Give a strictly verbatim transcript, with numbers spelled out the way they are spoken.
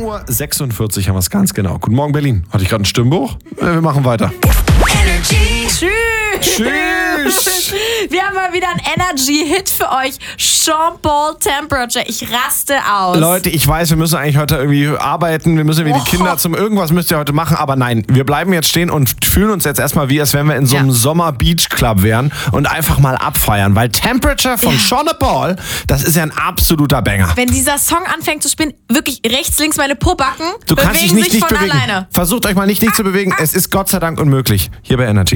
Uhr sechsundvierzig haben wir es ganz genau. Guten Morgen, Berlin. Hatte ich gerade ein Stimmbuch? Äh, wir machen weiter. Energy. Tschüss. Tschüss. Wir haben mal wieder einen Energy-Hit für euch. Sean Paul, Temperature. Ich raste aus. Leute, ich weiß, wir müssen eigentlich heute irgendwie arbeiten. Wir müssen irgendwie Oh. die Kinder zum irgendwas müsst ihr heute machen. Aber nein, wir bleiben jetzt stehen und fühlen uns jetzt erstmal wie, als wenn wir in so einem Ja. Sommer-Beach-Club wären und einfach mal abfeiern. Weil Temperature von Ja. Sean Paul, das ist ja ein absoluter Banger. Wenn dieser Song anfängt zu spielen, wirklich rechts, links meine Pobacken Du bewegen kannst dich nicht, sich nicht von bewegen. alleine. Versucht euch mal nicht, nicht zu bewegen. Es ist Gott sei Dank unmöglich. Hier bei Energy.